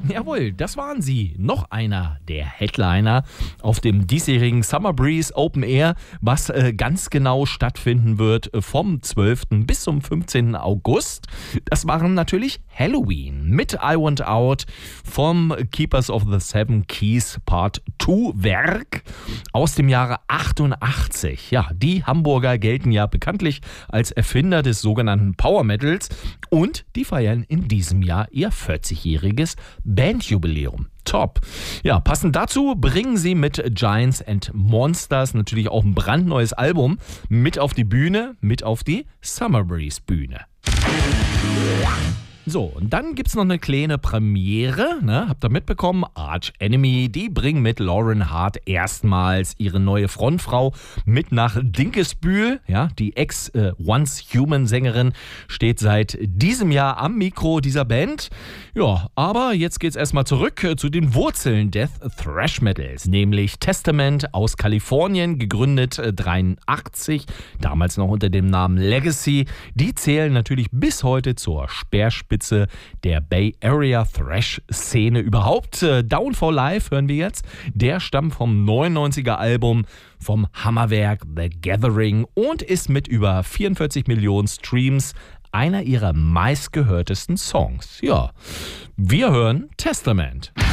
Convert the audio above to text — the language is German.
Jawohl, das waren sie. Noch einer der Headliner auf dem diesjährigen Summer Breeze Open Air, was ganz genau stattfinden wird vom 12. bis zum 15. August. Das waren natürlich Halloween mit I Want Out vom Keepers of the Seven Keys Part 2 Werk aus dem Jahre 88. Ja, die Hamburger gelten ja bekanntlich als Erfinder des sogenannten Power Metals und die feiern in diesem Jahr ihr 40-jähriges Bandjubiläum. Top. Ja, passend dazu bringen sie mit Giants and Monsters natürlich auch ein brandneues Album mit auf die Bühne, mit auf die Summer Breeze Bühne. So, und dann gibt's noch eine kleine Premiere, ne? Habt ihr mitbekommen? Arch Enemy, die bringen mit Lauren Hart erstmals ihre neue Frontfrau mit nach Dinkelsbühl. Ja, die Ex-Once-Human-Sängerin steht seit diesem Jahr am Mikro dieser Band. Ja, aber jetzt geht's erstmal zurück zu den Wurzeln des Thrash Metals, nämlich Testament aus Kalifornien, gegründet 83, damals noch unter dem Namen Legacy. Die zählen natürlich bis heute zur Speerspitze der Bay Area Thrash-Szene überhaupt. Down for Life hören wir jetzt. Der stammt vom 99er Album vom Hammerwerk The Gathering und ist mit über 44 Millionen Streams einer ihrer meistgehörtesten Songs. Ja, wir hören Testament.